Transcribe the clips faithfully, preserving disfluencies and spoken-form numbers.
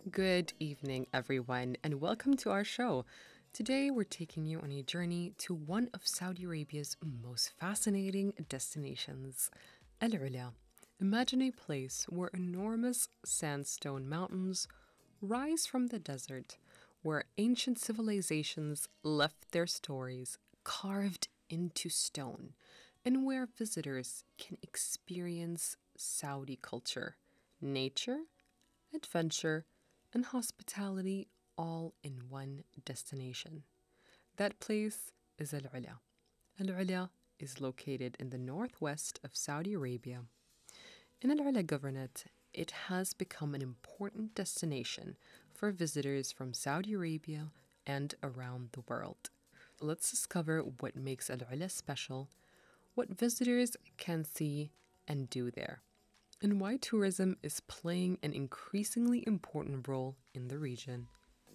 Good evening, everyone, and welcome to our show. Today, we're taking you on a journey to one of Saudi Arabia's most fascinating destinations, Al Ula. Imagine a place where enormous sandstone mountains rise from the desert, where ancient civilizations left their stories carved into stone, and where visitors can experience Saudi culture, nature, adventure, and hospitality all in one destination. That place is Al Ula. Al Ula is located in the northwest of Saudi Arabia. In Al Ula Governorate, it has become an important destination for visitors from Saudi Arabia and around the world. Let's discover what makes Al Ula special, what visitors can see and do there, and why tourism is playing an increasingly important role in the region.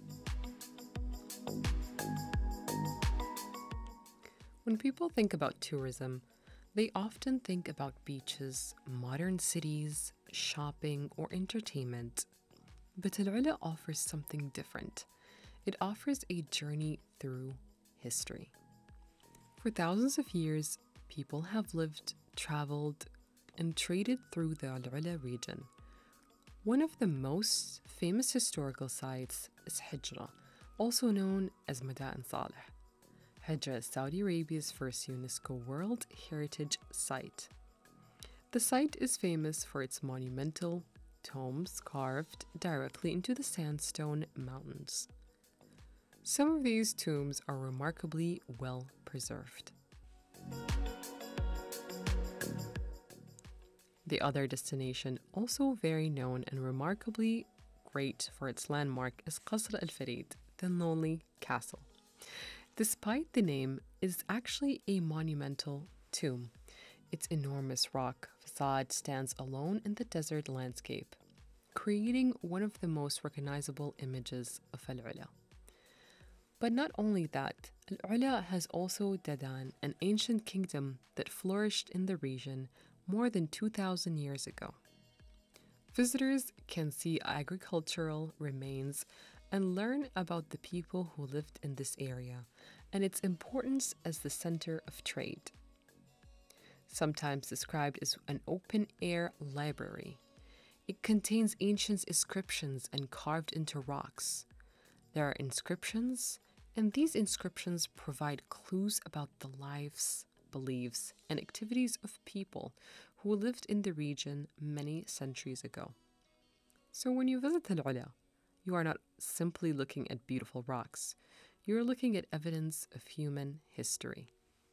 When people think about tourism, they often think about beaches, modern cities, shopping, or entertainment. But Al Ula offers something different. It offers a journey through history. For thousands of years, people have lived, traveled, and traded through the Al Ula region. One of the most famous historical sites is Hijra, also known as Mada'in Saleh. Hijra is Saudi Arabia's first UNESCO World Heritage Site. The site is famous for its monumental tombs carved directly into the sandstone mountains. Some of these tombs are remarkably well preserved. The other destination, also very known and remarkably great for its landmark, is Qasr Al Farid, the lonely castle. Despite the name, it is actually a monumental tomb. Its enormous rock facade stands alone in the desert landscape, creating one of the most recognizable images of Al Ula. But not only that, Al Ula has also Dadan, an ancient kingdom that flourished in the region more than two thousand years ago. Visitors can see agricultural remains and learn about the people who lived in this area and its importance as the center of trade. Sometimes described as an open-air library, it contains ancient inscriptions and carved into rocks. There are inscriptions, and these inscriptions provide clues about the lives, beliefs, and activities of people who lived in the region many centuries ago. So when you visit Al Ula, you are not simply looking at beautiful rocks. You are looking at evidence of human history.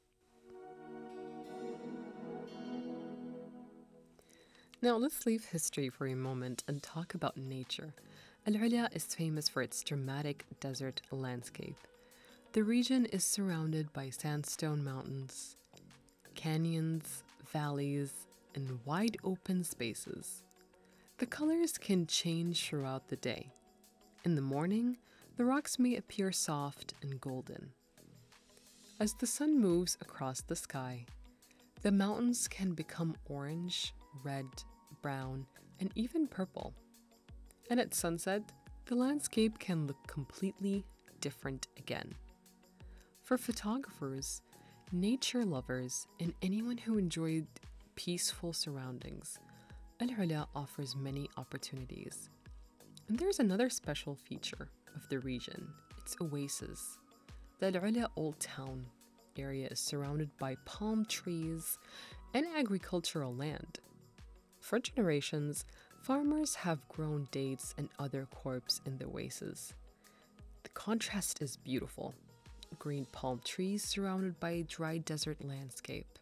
Now let's leave history for a moment and talk about nature. Al Ula is famous for its dramatic desert landscape. The region is surrounded by sandstone mountains, canyons, valleys, and wide open spaces. The colors can change throughout the day. In the morning, the rocks may appear soft and golden. As the sun moves across the sky, the mountains can become orange, red, brown, and even purple. And at sunset, the landscape can look completely different again. For photographers, nature lovers, and anyone who enjoyed peaceful surroundings, Al Ula offers many opportunities. And there's another special feature of the region, its oasis. The Al Ula Old Town area is surrounded by palm trees and agricultural land. For generations, farmers have grown dates and other crops in the oasis. The contrast is beautiful. Green palm trees surrounded by a dry desert landscape.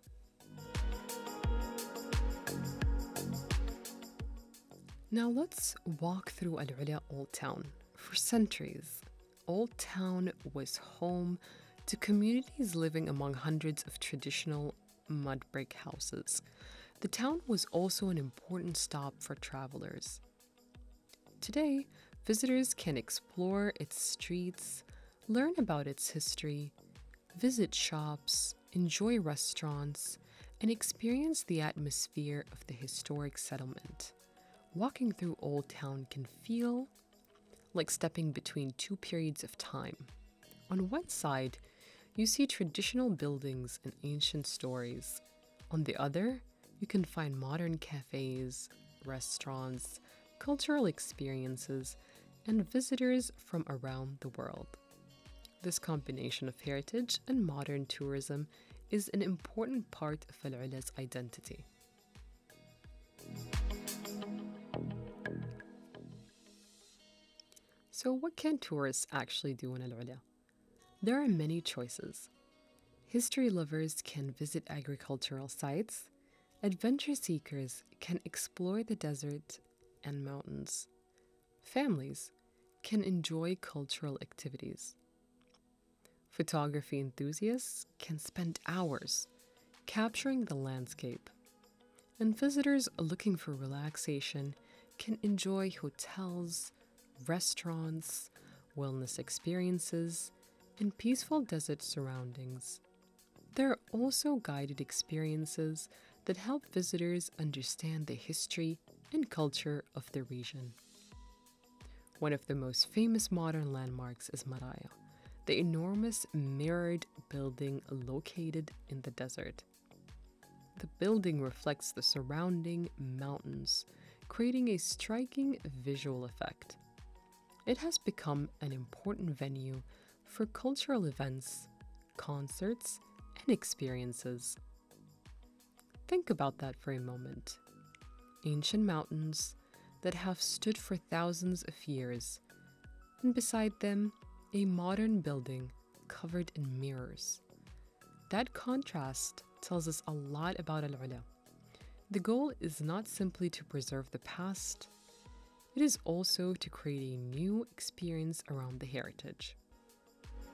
Now let's walk through Al Ula Old Town. For centuries, Old Town was home to communities living among hundreds of traditional mud brick houses. The town was also an important stop for travelers. Today, visitors can explore its streets, learn about its history, visit shops, enjoy restaurants, and experience the atmosphere of the historic settlement. Walking through Old Town can feel like stepping between two periods of time. On one side, you see traditional buildings and ancient stories. On the other, you can find modern cafes, restaurants, cultural experiences, and visitors from around the world. This combination of heritage and modern tourism is an important part of Al Ula's identity. So, what can tourists actually do in Al Ula? There are many choices. History lovers can visit agricultural sites, adventure seekers can explore the desert and mountains, families can enjoy cultural activities. Photography enthusiasts can spend hours capturing the landscape, and visitors looking for relaxation can enjoy hotels, restaurants, wellness experiences, and peaceful desert surroundings. There are also guided experiences that help visitors understand the history and culture of the region. One of the most famous modern landmarks is Maraya, the enormous mirrored building located in the desert. The building reflects the surrounding mountains, creating a striking visual effect. It has become an important venue for cultural events, concerts, and experiences. Think about that for a moment. Ancient mountains that have stood for thousands of years, and beside them, a modern building covered in mirrors. That contrast tells us a lot about Al Ula. The goal is not simply to preserve the past, it is also to create a new experience around the heritage.